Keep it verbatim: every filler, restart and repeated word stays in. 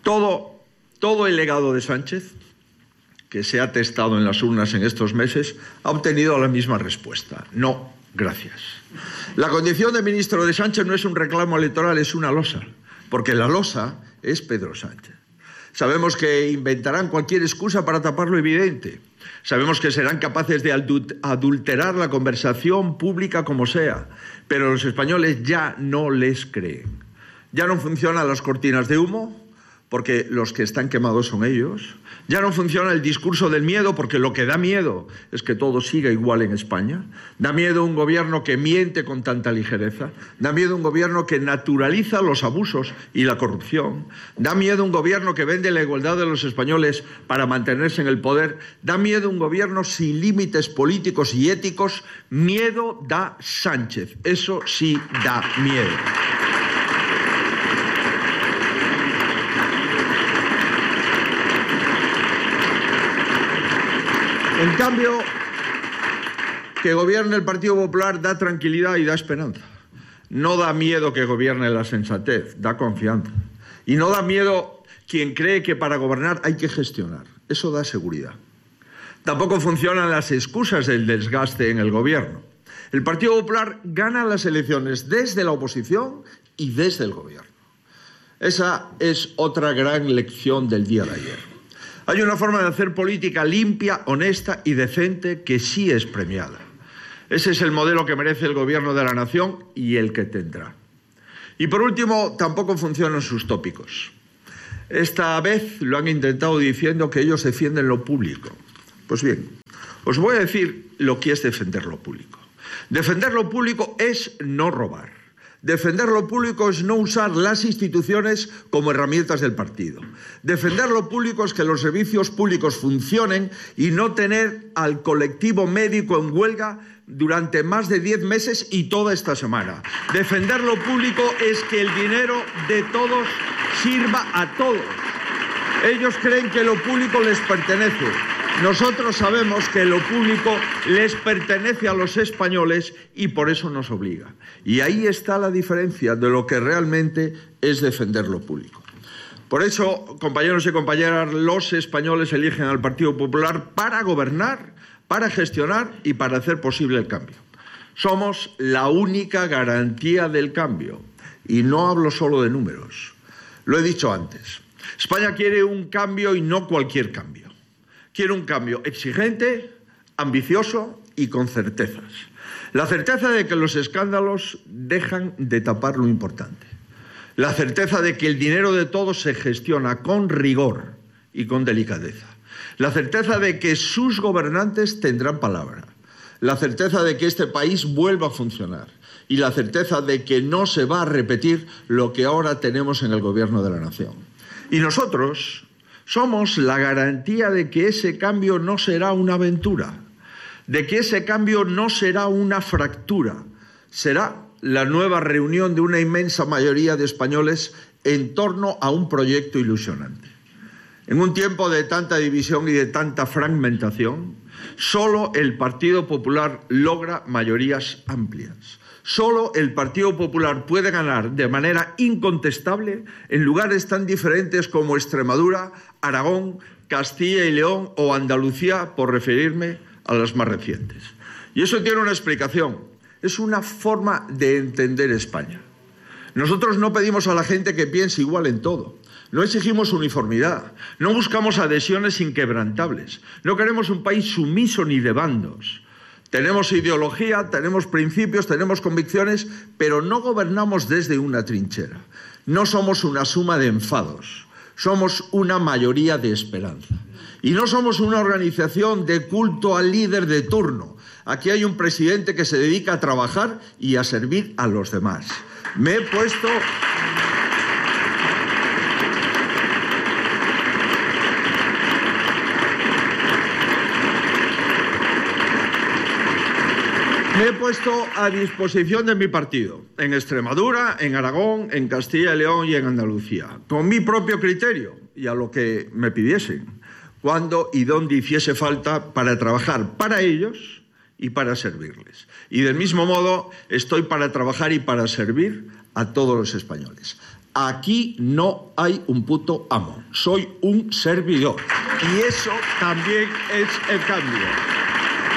Todo, todo el legado de Sánchez, que se ha testado en las urnas en estos meses, ha obtenido la misma respuesta. No, gracias. La condición de ministro de Sánchez no es un reclamo electoral, es una losa, porque la losa es Pedro Sánchez. Sabemos que inventarán cualquier excusa para tapar lo evidente. Sabemos que serán capaces de adulterar la conversación pública como sea, pero los españoles ya no les creen. Ya no funcionan las cortinas de humo, porque los que están quemados son ellos. Ya no funciona el discurso del miedo, porque lo que da miedo es que todo siga igual en España. Da miedo un gobierno que miente con tanta ligereza. Da miedo un gobierno que naturaliza los abusos y la corrupción. Da miedo un gobierno que vende la igualdad de los españoles para mantenerse en el poder. Da miedo un gobierno sin límites políticos y éticos. Miedo da Sánchez. Eso sí da miedo. En cambio, que gobierne el Partido Popular da tranquilidad y da esperanza. No da miedo que gobierne la sensatez, da confianza. Y no da miedo quien cree que para gobernar hay que gestionar. Eso da seguridad. Tampoco funcionan las excusas del desgaste en el gobierno. El Partido Popular gana las elecciones desde la oposición y desde el gobierno. Esa es otra gran lección del día de ayer. Hay una forma de hacer política limpia, honesta y decente que sí es premiada. Ese es el modelo que merece el gobierno de la nación y el que tendrá. Y por último, tampoco funcionan sus tópicos. Esta vez lo han intentado diciendo que ellos defienden lo público. Pues bien, os voy a decir lo que es defender lo público. Defender lo público es no robar. Defender lo público es no usar las instituciones como herramientas del partido. Defender lo público es que los servicios públicos funcionen y no tener al colectivo médico en huelga durante más de diez meses y toda esta semana. Defender lo público es que el dinero de todos sirva a todos. Ellos creen que lo público les pertenece. Nosotros sabemos que lo público les pertenece a los españoles y por eso nos obliga. Y ahí está la diferencia de lo que realmente es defender lo público. Por eso, compañeros y compañeras, los españoles eligen al Partido Popular para gobernar, para gestionar y para hacer posible el cambio. Somos la única garantía del cambio. Y no hablo solo de números. Lo he dicho antes. España quiere un cambio y no cualquier cambio. Quiere un cambio exigente, ambicioso y con certezas. La certeza de que los escándalos dejan de tapar lo importante. La certeza de que el dinero de todos se gestiona con rigor y con delicadeza. La certeza de que sus gobernantes tendrán palabra. La certeza de que este país vuelva a funcionar. Y la certeza de que no se va a repetir lo que ahora tenemos en el gobierno de la nación. Y nosotros somos la garantía de que ese cambio no será una aventura, de que ese cambio no será una fractura, será la nueva reunión de una inmensa mayoría de españoles en torno a un proyecto ilusionante. En un tiempo de tanta división y de tanta fragmentación, solo el Partido Popular logra mayorías amplias. Solo el Partido Popular puede ganar de manera incontestable en lugares tan diferentes como Extremadura, Aragón, Castilla y León o Andalucía, por referirme a las más recientes. Y eso tiene una explicación. Es una forma de entender España. Nosotros no pedimos a la gente que piense igual en todo. No exigimos uniformidad. No buscamos adhesiones inquebrantables. No queremos un país sumiso ni de bandos. Tenemos ideología, tenemos principios, tenemos convicciones, pero no gobernamos desde una trinchera. No somos una suma de enfados, somos una mayoría de esperanza. Y no somos una organización de culto al líder de turno. Aquí hay un presidente que se dedica a trabajar y a servir a los demás. Me he puesto... Me he puesto a disposición de mi partido, en Extremadura, en Aragón, en Castilla y León y en Andalucía, con mi propio criterio y a lo que me pidiesen, cuando y dónde hiciese falta para trabajar para ellos y para servirles. Y del mismo modo estoy para trabajar y para servir a todos los españoles. Aquí no hay un puto amo. Soy un servidor. Y eso también es el cambio.